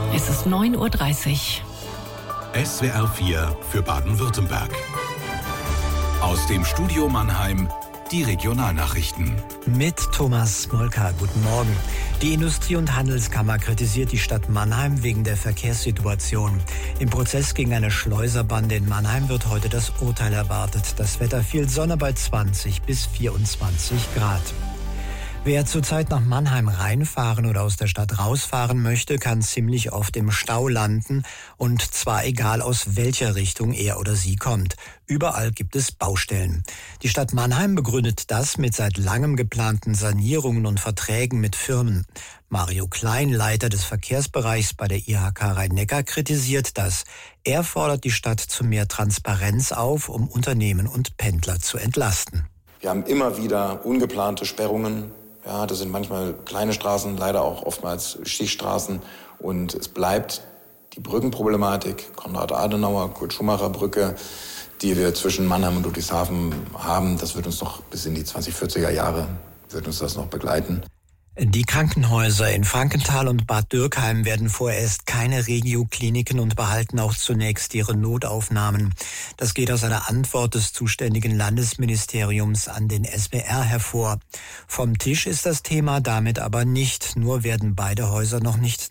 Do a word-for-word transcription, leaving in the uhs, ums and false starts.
Es ist neun Uhr dreißig. S W R vier für Baden-Württemberg. Aus dem Studio Mannheim die Regionalnachrichten. Mit Thomas Smolka, guten Morgen. Die Industrie- und Handelskammer kritisiert die Stadt Mannheim wegen der Verkehrssituation. Im Prozess gegen eine Schleuserbande in Mannheim wird heute das Urteil erwartet. Das Wetter viel Sonne bei zwanzig bis vierundzwanzig Grad. Wer zurzeit nach Mannheim reinfahren oder aus der Stadt rausfahren möchte, kann ziemlich oft im Stau landen. Und zwar egal aus welcher Richtung er oder sie kommt. Überall gibt es Baustellen. Die Stadt Mannheim begründet das mit seit langem geplanten Sanierungen und Verträgen mit Firmen. Mario Klein, Leiter des Verkehrsbereichs bei der I H K Rhein-Neckar, kritisiert das. Er fordert die Stadt zu mehr Transparenz auf, um Unternehmen und Pendler zu entlasten. Wir haben immer wieder ungeplante Sperrungen. Ja, das sind manchmal kleine Straßen, leider auch oftmals Stichstraßen. Und es bleibt die Brückenproblematik, Konrad-Adenauer, Kurt-Schumacher-Brücke, die wir zwischen Mannheim und Ludwigshafen haben. Das wird uns noch bis in die zwanzig vierziger Jahre, wird uns das noch begleiten. Die Krankenhäuser in Frankenthal und Bad Dürkheim werden vorerst keine Regio-Kliniken und behalten auch zunächst ihre Notaufnahmen. Das geht aus einer Antwort des zuständigen Landesministeriums an den S W R hervor. Vom Tisch ist das Thema damit aber nicht, nur werden beide Häuser noch nicht